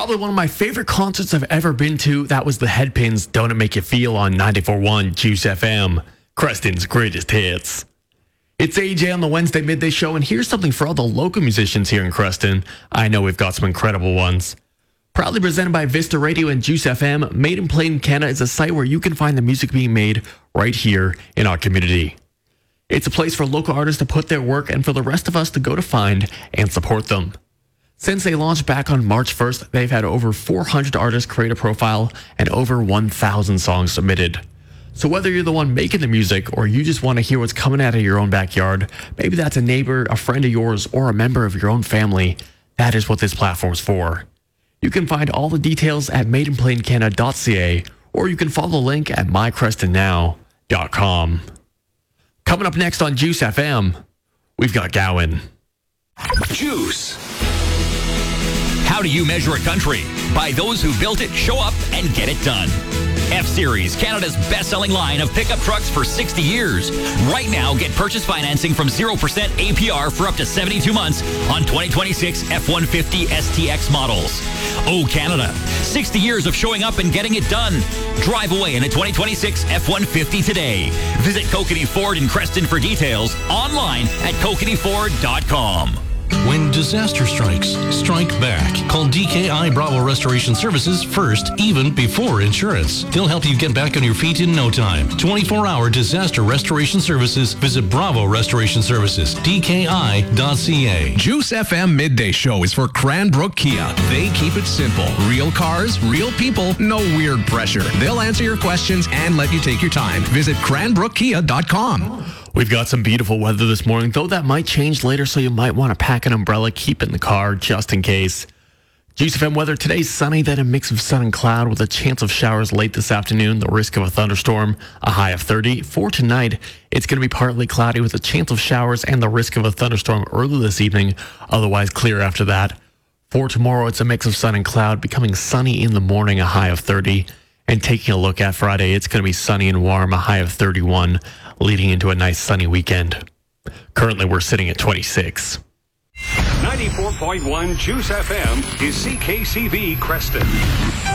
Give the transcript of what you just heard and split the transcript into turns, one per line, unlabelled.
Probably one of my favorite concerts I've ever been to. That was the Headpins Don't It Make You Feel on 94.1 Juice FM, Creston's greatest hits. It's AJ on the Wednesday Midday Show, and here's something for all the local musicians here in Creston. I know we've got some incredible ones. Proudly presented by Vista Radio and Juice FM, Made and Played in Canada is a site where you can find the music being made right here in our community. It's a place for local artists to put their work and for the rest of us to go to find and support them. Since they launched back on March 1st, they've had over 400 artists create a profile and over 1,000 songs submitted. So whether you're the one making the music or you just want to hear what's coming out of your own backyard, maybe that's a neighbor, a friend of yours, or a member of your own family, that is what this platform's for. You can find all the details at madeandplayedincanada.ca, or you can follow the link at mycrestonnow.com. Coming up next on Juice FM, we've got Gowan.
Juice. How do you measure a country? By those who built it, show up, and get it done. F-Series, Canada's best-selling line of pickup trucks for 60 years. Right now, get purchase financing from 0% APR for up to 72 months on 2026 F-150 STX models. Oh, Canada, 60 years of showing up and getting it done. Drive away in a 2026 F-150 today. Visit Kokanee Ford in Creston for details. Online at kokaneeford.com.
When disaster strikes, strike back. Call DKI Bravo Restoration Services first, even before insurance. They'll help you get back on your feet in no time. 24-hour disaster restoration services. Visit Bravo Restoration Services, DKI.ca.
Juice FM Midday Show is for Cranbrook Kia. They keep it simple. Real cars, real people, no weird pressure. They'll answer your questions and let you take your time. Visit cranbrookkia.com.
We've got some beautiful weather this morning, though that might change later, so you might want to pack an umbrella, keep it in the car just in case. Juice FM weather, today's sunny, then a mix of sun and cloud with a chance of showers late this afternoon, the risk of a thunderstorm, a high of 30. For tonight, it's going to be partly cloudy with a chance of showers and the risk of a thunderstorm early this evening, otherwise clear after that. For tomorrow, it's a mix of sun and cloud, becoming sunny in the morning, a high of 30. And taking a look at Friday, it's going to be sunny and warm, a high of 31, leading into a nice sunny weekend. Currently, we're sitting at 26.
94.1 Juice FM is CKCV Creston.